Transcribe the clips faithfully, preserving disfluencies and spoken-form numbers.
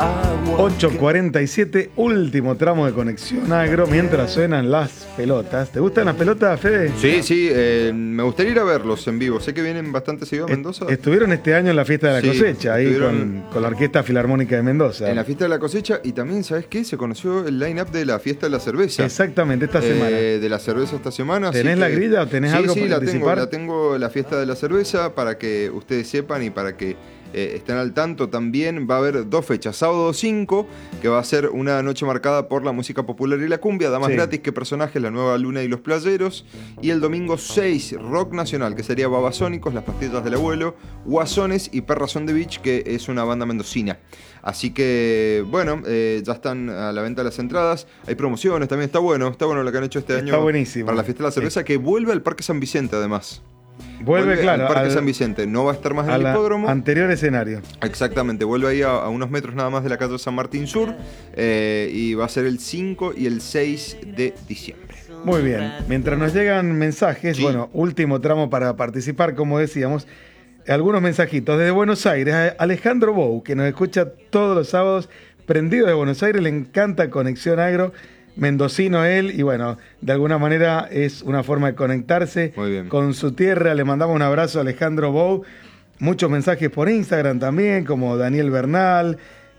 ocho cuarenta y siete, último tramo de Conexión Agro, mientras suenan las pelotas. ¿Te gustan las pelotas, Fede? Sí, sí, eh, me gustaría ir a verlos en vivo. Sé que vienen bastante seguido a Mendoza. Est estuvieron este año en la Fiesta de la Sí, Cosecha, ahí con, con la Orquesta Filarmónica de Mendoza. En la Fiesta de la Cosecha, y también, ¿sabes qué? Se conoció el line-up de la Fiesta de la Cerveza. Exactamente, esta eh, semana. De la cerveza esta semana. ¿Tenés la grilla o tenés sí, algo sí, para la participar? tengo, la tengo, la Fiesta de la Cerveza, para que ustedes sepan y para que Eh, estén al tanto. También va a haber dos fechas. Sábado cinco, que va a ser una noche marcada por la música popular y la cumbia, Damas Sí. Gratis, Que Personajes, La Nueva Luna y Los Playeros. Y el domingo seis, rock nacional, que sería Babasónicos, Las Pastillas del Abuelo, Guasones y Perras on the Beach, que es una banda mendocina. Así que, bueno, eh, ya están a la venta las entradas. Hay promociones también, está bueno, está bueno lo que han hecho este Está año buenísimo. para la Fiesta de la Cerveza, sí. Que vuelve al Parque San Vicente, además. Vuelve, Vuelve claro, al Parque al, San Vicente, no va a estar más en a el la hipódromo. Anterior escenario. Exactamente, vuelve ahí a, a unos metros nada más de la calle San Martín Sur, eh, y va a ser el cinco y el seis de diciembre. Muy bien, mientras nos llegan mensajes, Sí. bueno, último tramo para participar, como decíamos, algunos mensajitos. Desde Buenos Aires, Alejandro Bou, que nos escucha todos los sábados, prendido de Buenos Aires, le encanta Conexión Agro. Mendocino él, y bueno, de alguna manera es una forma de conectarse con su tierra. Le mandamos un abrazo a Alejandro Bou. Muchos mensajes por Instagram también, como Daniel Bernal,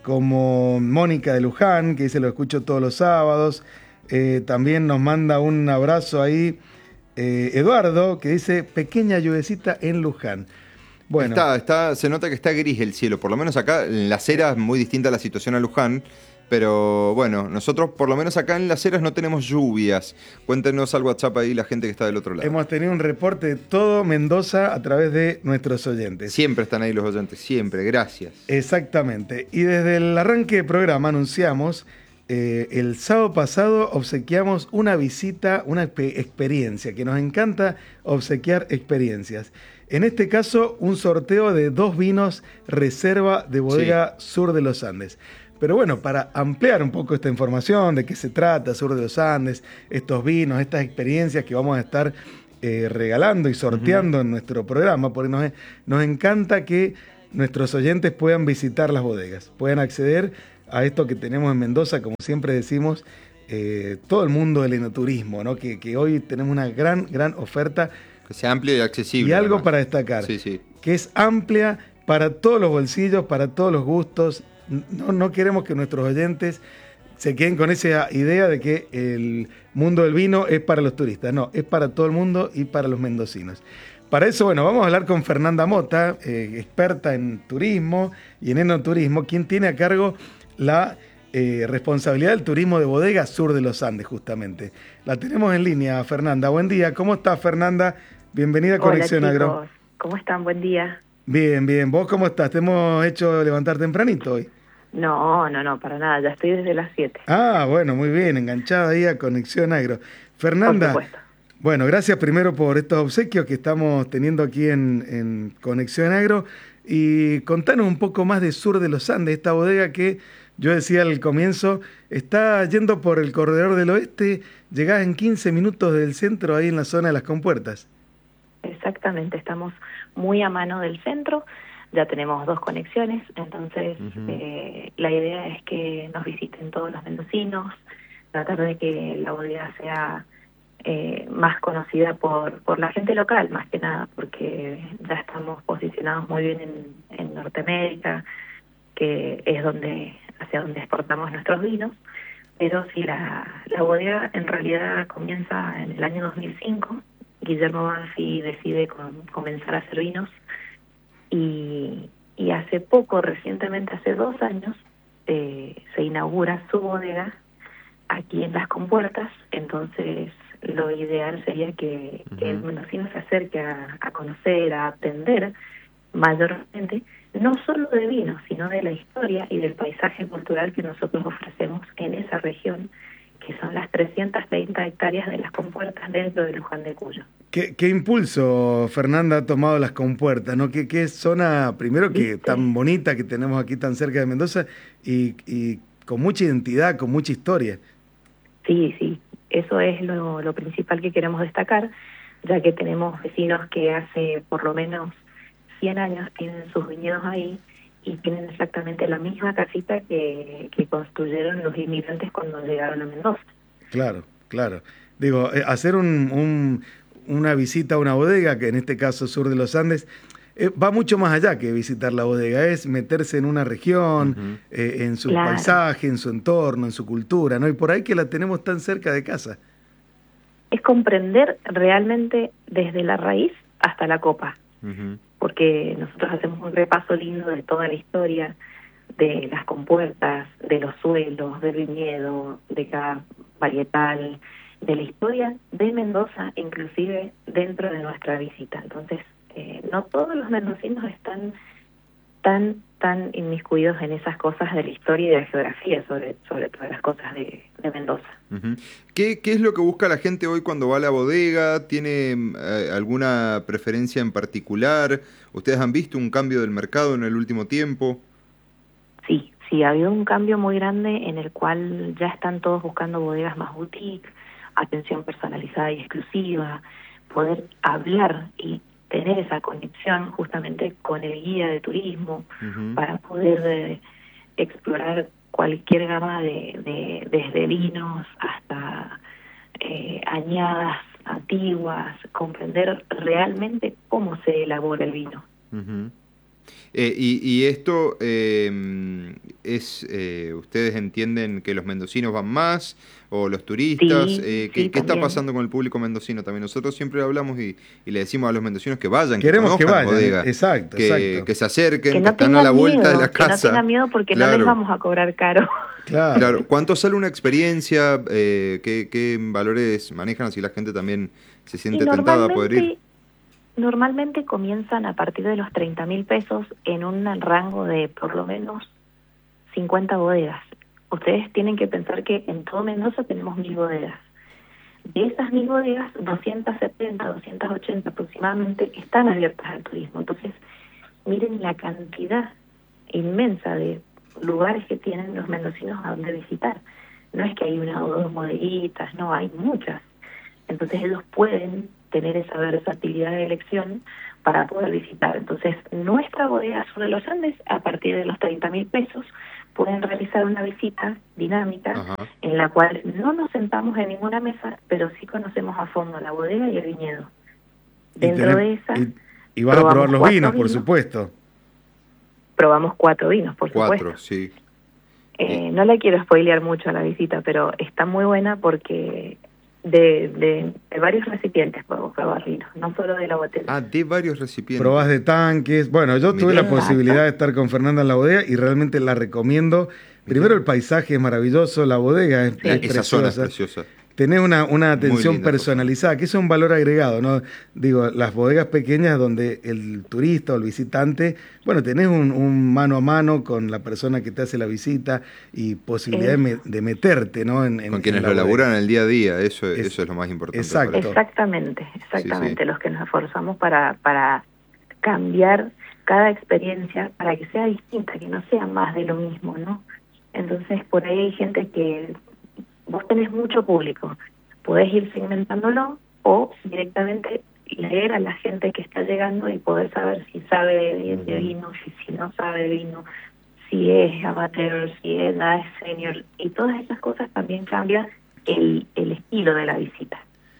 como Mónica de Luján, que dice lo escucho todos los sábados. Eh, también nos manda un abrazo ahí eh, Eduardo, que dice pequeña lluvecita en Luján. Bueno, Está, está, se nota que está gris el cielo, por lo menos acá en Las Heras, muy distinta a la situación a Luján. Pero bueno, nosotros por lo menos acá en Las Heras no tenemos lluvias. Cuéntenos al WhatsApp ahí la gente que está del otro lado. hemos tenido un reporte de todo Mendoza a través de nuestros oyentes. Siempre están ahí los oyentes, siempre, gracias. Exactamente. Y desde el arranque del programa anunciamos, eh, el sábado pasado obsequiamos una visita, una exp- experiencia, que nos encanta obsequiar experiencias. En este caso, un sorteo de dos vinos reserva de Bodega sí. Sur de los Andes. Pero bueno, para ampliar un poco esta información, de qué se trata, Sur de los Andes, estos vinos, estas experiencias que vamos a estar eh, regalando y sorteando uh-huh. en nuestro programa, porque nos, nos encanta que nuestros oyentes puedan visitar las bodegas, puedan acceder a esto que tenemos en Mendoza, como siempre decimos, eh, todo el mundo del enoturismo, ¿no? que, que hoy tenemos una gran, gran oferta. Que sea amplia y accesible. Y algo además. para destacar, sí, sí. que es amplia para todos los bolsillos, para todos los gustos. No, no queremos que nuestros oyentes se queden con esa idea de que el mundo del vino es para los turistas. No, es para todo el mundo y para los mendocinos. Para eso, bueno, vamos a hablar con Fernanda Mota, eh, experta en turismo y en enoturismo, quien tiene a cargo la eh, responsabilidad del turismo de Bodega Sur de los Andes, justamente. La tenemos en línea, Fernanda. Buen día. ¿Cómo estás, Fernanda? Bienvenida a Conexión Hola, Agro. chicos. ¿Cómo están? Buen día. Bien, bien. ¿Vos cómo estás? ¿Te hemos hecho levantar tempranito hoy? No, no, no, para nada. Ya estoy desde las siete. Ah, bueno, muy bien. Enganchada ahí a Conexión Agro. Fernanda, por supuesto. Bueno, gracias primero por estos obsequios que estamos teniendo aquí en, en Conexión Agro. Y contanos un poco más de Sur de los Andes, esta bodega que yo decía al comienzo, está yendo por el corredor del oeste, llegás en quince minutos del centro, ahí en la zona de las Compuertas. Exactamente, estamos muy a mano del centro, ya tenemos dos conexiones, entonces uh-huh. eh, la idea es que nos visiten todos los mendocinos, tratar de que la bodega sea eh, más conocida por, por la gente local, más que nada, porque ya estamos posicionados muy bien en, en Norteamérica, que es donde hacia donde exportamos nuestros vinos, pero sí, la, la bodega en realidad comienza en el año dos mil cinco. Guillermo Banfi decide con, comenzar a hacer vinos y, y hace poco, recientemente, hace dos años, eh, se inaugura su bodega aquí en Las Compuertas. Entonces lo ideal sería que, uh-huh. que el mendocino se acerque a, a conocer, a aprender mayormente, no solo de vino, sino de la historia y del paisaje cultural que nosotros ofrecemos en esa región, que son las trescientas treinta hectáreas de Las Compuertas dentro de Luján de Cuyo. ¿Qué, qué impulso, Fernanda, ha tomado Las Compuertas, ¿no? ¿Qué, qué zona, primero, que ¿Viste? tan bonita que tenemos aquí tan cerca de Mendoza y, y con mucha identidad, con mucha historia? Sí, sí, eso es lo, lo principal que queremos destacar, ya que tenemos vecinos que hace por lo menos cien años tienen sus viñedos ahí y tienen exactamente la misma casita que, que construyeron los inmigrantes cuando llegaron a Mendoza. Claro, claro. Digo, eh, hacer un, un, una visita a una bodega, que en este caso Sur de los Andes, eh, va mucho más allá que visitar la bodega, es meterse en una región, Ujú. eh, en su Claro. paisaje, en su entorno, en su cultura, ¿no? Y por ahí que la tenemos tan cerca de casa. Es comprender realmente desde la raíz hasta la copa, Ujú. porque nosotros hacemos un repaso lindo de toda la historia, de las compuertas, de los suelos, del viñedo, de cada varietal, de la historia de Mendoza, inclusive dentro de nuestra visita. Entonces, eh, no todos los mendocinos están tan tan inmiscuidos en esas cosas de la historia y de la geografía, sobre sobre todas las cosas de, de Mendoza. Ujú. ¿Qué, ¿Qué es lo que busca la gente hoy cuando va a la bodega? ¿Tiene eh, alguna preferencia en particular? ¿Ustedes han visto un cambio del mercado en el último tiempo? Sí, sí, ha habido un cambio muy grande en el cual ya están todos buscando bodegas más boutique, atención personalizada y exclusiva, poder hablar y tener esa conexión justamente con el guía de turismo, Ujú. para poder eh, explorar cualquier gama de, de desde vinos hasta eh, añadas antiguas, comprender realmente cómo se elabora el vino. Ujú. Eh, y, y esto eh, es, eh, ¿ustedes entienden que los mendocinos van más o los turistas? Sí, Eh, ¿qué, sí, qué está también. pasando con el público mendocino también? Nosotros siempre hablamos y, y le decimos a los mendocinos que vayan, que Queremos que conozcan la vayan, bodega, exacto, que, exacto. que se acerquen, Que que no están a la tengan vuelta de miedo, la que no casa. tengan miedo porque no les Claro. vamos a cobrar caro. Claro. Claro, ¿cuánto sale una experiencia? Eh, ¿qué, ¿Qué valores manejan? Así la gente también se Y siente tentada a poder ir. normalmente, normalmente comienzan a partir de los treinta mil pesos en un rango de por lo menos cincuenta bodegas. Ustedes tienen que pensar que en todo Mendoza tenemos mil bodegas. De esas mil bodegas, doscientas setenta, doscientas ochenta aproximadamente están abiertas al turismo. Entonces, miren la cantidad inmensa de lugares que tienen los mendocinos a donde visitar. No es que hay una o dos bodeguitas, no, hay muchas. Entonces ellos pueden tener esa versatilidad de elección para poder visitar. Entonces, nuestra bodega Sur de los Andes, a partir de los treinta mil pesos, pueden realizar una visita dinámica. Ajá. En la cual no nos sentamos en ninguna mesa, pero sí conocemos a fondo la bodega y el viñedo. Y, Dentro tenés- de esa, y, y vas a probamos probar los cuatro vinos, por vinos. supuesto. probamos cuatro vinos, por Cuatro, supuesto. sí. Eh, no le quiero spoilear mucho a la visita, pero está muy buena porque de, de, de varios recipientes podemos probar vinos, no solo de la botella. Ah, de varios recipientes. Probás de tanques. Bueno, yo tuve Mirá. la posibilidad de estar con Fernanda en la bodega y realmente la recomiendo. Primero, el paisaje es maravilloso, la bodega es, Sí. La- es esa zona es preciosa. preciosa. Tenés una, una Muy atención linda esa personalizada, que eso es un valor agregado, ¿no? Digo, las bodegas pequeñas donde el turista o el visitante, bueno, tenés un, un mano a mano con la persona que te hace la visita y posibilidad Es- de, me- de meterte, ¿no? En, en- Con en quienes la lo bodega. laburan el día a día, eso, Es- eso es lo más importante. me exacto. parece. Exactamente, exactamente, Sí, sí. los que nos esforzamos para, para cambiar cada experiencia para que sea distinta, que no sea más de lo mismo, ¿no? Entonces, por ahí hay gente que vos tenés mucho público, podés ir segmentándolo o directamente leer a la gente que está llegando y poder saber si sabe bien de Ujú. vino, si, si no sabe de vino, si es amateur, si es, ah, es senior, y todas esas cosas también cambian el, el estilo de la visita.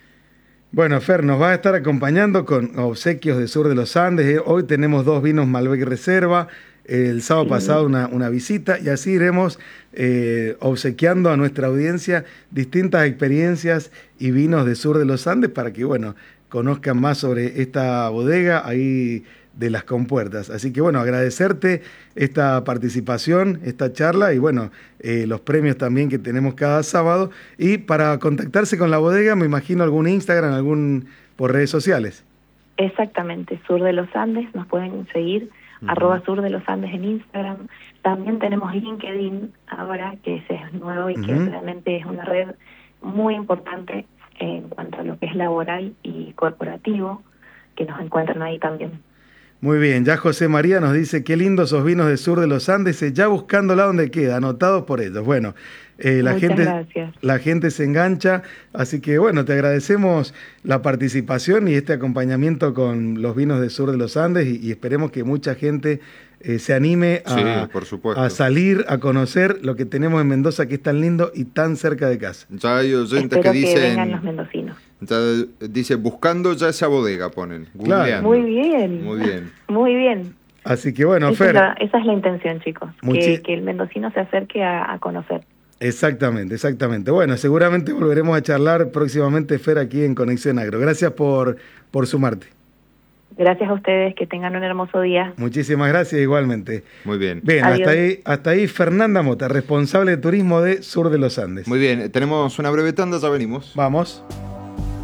Bueno, Fer, nos va a estar acompañando con obsequios de Sur de los Andes. Eh, Hoy tenemos dos vinos Malbec Reserva, el sábado Sí. pasado una, una visita y así iremos eh, obsequiando a nuestra audiencia distintas experiencias y vinos de Sur de los Andes para que, bueno, conozcan más sobre esta bodega ahí de las compuertas. Así que, bueno, agradecerte esta participación, esta charla y, bueno, eh, los premios también que tenemos cada sábado. Y para contactarse con la bodega, me imagino algún Instagram, algún por redes sociales. Exactamente, Sur de los Andes, nos pueden seguir, Ujú. arroba Sur de los Andes en Instagram. También tenemos LinkedIn ahora, que ese es nuevo y que Ujú. realmente es una red muy importante en cuanto a lo que es laboral y corporativo, que nos encuentran ahí también. Muy bien, ya José María nos dice, qué lindos esos vinos de Sur de los Andes, ya buscándola donde queda, anotados por ellos. Bueno, eh, la, Muchas gente, gracias. la gente se engancha, así que bueno, te agradecemos la participación y este acompañamiento con los vinos de Sur de los Andes y, y esperemos que mucha gente eh, se anime a, Sí, por supuesto. a salir, a conocer lo que tenemos en Mendoza, que es tan lindo y tan cerca de casa. Ya hay oyentes Espero que que dicen... vengan los mendocinos. Ya dice, buscando ya esa bodega, ponen. Claro. Googleando. Muy bien. Muy bien. Muy bien. Así que bueno, esa, Fer. es la, esa es la intención, chicos. Muchi- Que, que el mendocino se acerque a, a conocer. Exactamente, exactamente. Bueno, seguramente volveremos a charlar próximamente, Fer, aquí en Conexión Agro. Gracias por, por sumarte. Gracias a ustedes, que tengan un hermoso día. Muchísimas gracias igualmente. Muy bien. Bien, Adiós. hasta ahí, hasta ahí Fernanda Mota, responsable de turismo de Sur de los Andes. Muy bien. Tenemos una breve tanda, ya venimos. Vamos.